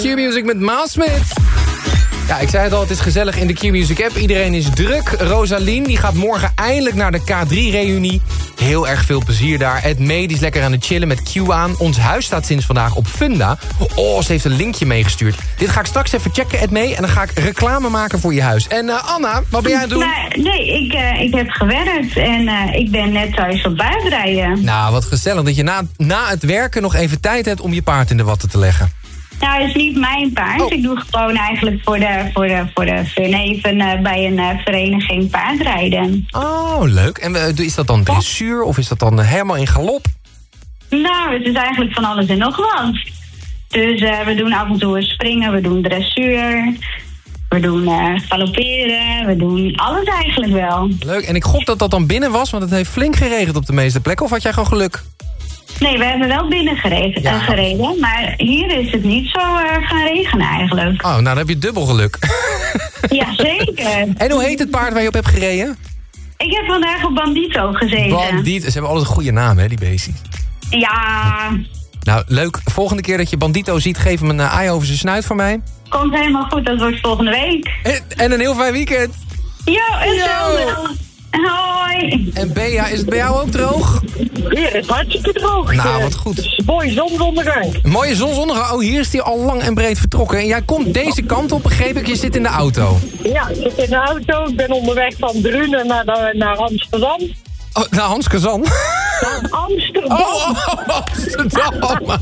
Q-Music met Maasmith. Ja, ik zei het al, het is gezellig in de Q-Music app. Iedereen is druk. Rosalien die gaat morgen eindelijk naar de K3-reunie. Heel erg veel plezier daar. Ed May die is lekker aan het chillen met Q aan. Ons huis staat sinds vandaag op Funda. Oh, ze heeft een linkje meegestuurd. Dit ga ik straks even checken, Ed May. En dan ga ik reclame maken voor je huis. En Anna, wat ben jij aan het doen? Nee, ik heb gewerkt en ik ben net thuis op buitenrijden. Nou, wat gezellig dat je na het werken nog even tijd hebt om je paard in de watten te leggen. Nou, het is niet mijn paard. Oh. Ik doe gewoon eigenlijk voor de fun even bij een vereniging paardrijden. Oh, leuk. En is dat dan dressuur of is dat dan helemaal in galop? Nou, het is eigenlijk van alles en nog wat. Dus we doen af en toe springen, we doen dressuur, we doen galopperen, we doen alles eigenlijk wel. Leuk. En ik gok dat dat dan binnen was, want het heeft flink geregend op de meeste plekken. Of had jij gewoon geluk? Nee, we hebben wel binnen gereden, maar hier is het niet zo gaan regenen eigenlijk. Oh, nou dan heb je dubbel geluk. Ja, zeker. En hoe heet het paard waar je op hebt gereden? Ik heb vandaag op Bandito gezeten. Bandito. Ze hebben altijd een goede naam, hè, die beestjes. Ja. Nou, leuk. Volgende keer dat je Bandito ziet, geef hem een aai over zijn snuit voor mij. Komt helemaal goed, dat wordt volgende week. En een heel fijn weekend. Jo, hetzelfde. Hoi. En Bea, is het bij jou ook droog? Hier is hartstikke droog. Nou, wat goed. Het is een mooie zonsondergang. Een mooie zonsondergang. Oh, hier is hij al lang en breed vertrokken. En jij komt deze kant op, begreep ik. Je zit in de auto. Ja, ik zit in de auto. Ik ben onderweg van Drunen naar Amsterdam. Oh, naar Hans Kazan. Naar Amsterdam. Amsterdam.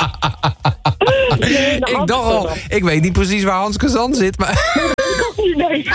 Nee, naar Ik dacht al, Amsterdam. ik weet niet precies waar Hans Kazan zit, maar... Nee,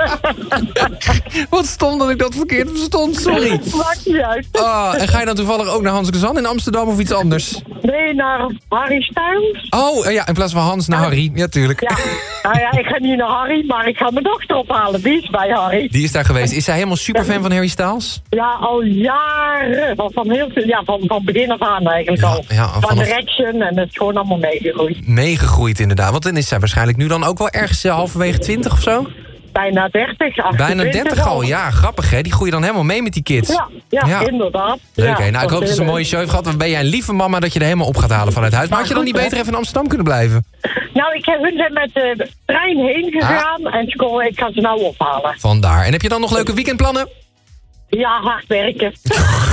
Wat stom dat ik dat verkeerd verstond, sorry. maakt niet uit. Oh, en ga je dan toevallig ook naar Hans Kazan in Amsterdam of iets anders? Nee, naar Harry Styles. Oh, ja, in plaats van Hans naar Harry. Ja, tuurlijk. Ja, nou ja, ik ga niet naar Harry, maar ik ga mijn dochter ophalen. Die is bij Harry. Die is daar geweest. Is zij helemaal superfan van Harry Styles? Ja, al jaren. Van heel veel, ja, van begin af aan eigenlijk Ja, al. ja, Van vanaf- Direction en het is gewoon allemaal meegegroeid. Meegegroeid inderdaad. Want dan is zij waarschijnlijk nu dan ook wel ergens halverwege 20 of zo? Bijna 30, 28 Bijna 30 al. Ja, grappig hè. Die groeien dan helemaal mee met die kids. Ja, inderdaad. Leuk ja, hè. Nou, ik hoop dat ze een mooie show heeft gehad. Dan ben jij een lieve mama dat je er helemaal op gaat halen vanuit huis. Maar had je dan niet beter even in Amsterdam kunnen blijven? Nou, hun zijn met de trein heen gegaan en ik ga ze nou ophalen. Vandaar. En heb je dan nog leuke weekendplannen? Ja, hard werken.